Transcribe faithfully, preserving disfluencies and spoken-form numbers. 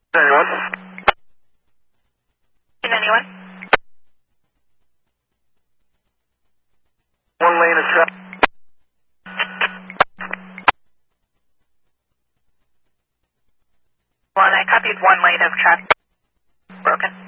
Anyone? Can anyone? One lane of traffic. One, I copied one lane of traffic broken.